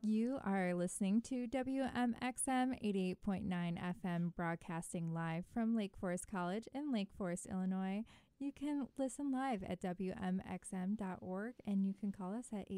You are listening to WMXM 88.9 FM, broadcasting live from Lake Forest College in Lake Forest, Illinois. You can listen live at WMXM.org, and you can call us at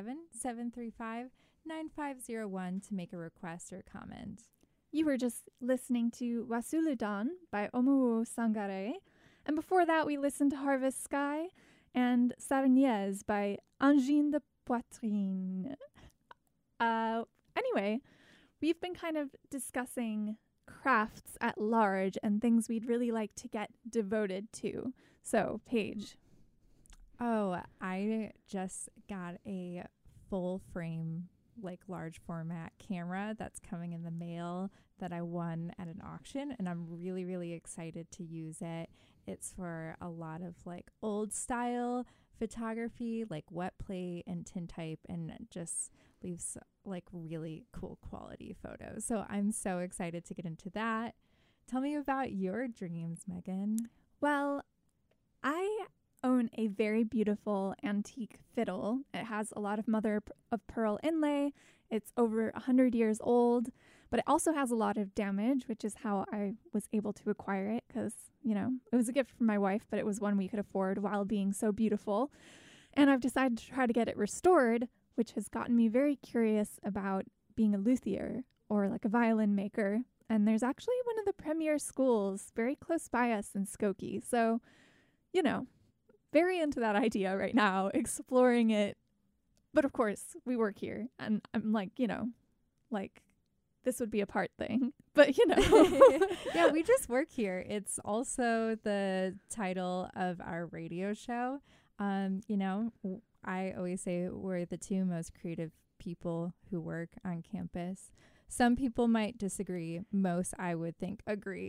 847-735-9501 to make a request or comment. You were just listening to Wasuludan by Omuo Sangare, and before that we listened to Harvest Sky and Sarniez by Angine de Poitrine. Anyway, we've been kind of discussing crafts at large and things we'd really like to get devoted to. So, Paige. Oh, I just got a full frame, like large format camera that's coming in the mail that I won at an auction, and I'm really, really excited to use it. It's for a lot of like old style photography, like wet plate and tintype, and just leaves like really cool quality photos. So I'm so excited to get into that. Tell me about your dreams, Megan. Well, I own a very beautiful antique fiddle. It has a lot of mother of pearl inlay. It's over 100 years old, but it also has a lot of damage, which is how I was able to acquire it because, you know, it was a gift from my wife, but it was one we could afford while being so beautiful. And I've decided to try to get it restored, which has gotten me very curious about being a luthier or like a violin maker. And there's actually one of the premier schools very close by us in Skokie. So, you know, very into that idea right now, exploring it. But of course, we work here, and I'm like, you know, like this would be a part thing. But, you know. Yeah, we just work here. It's also the title of our radio show. You know, I always say we're the two most creative people who work on campus. Some people might disagree. Most, I would think, agree.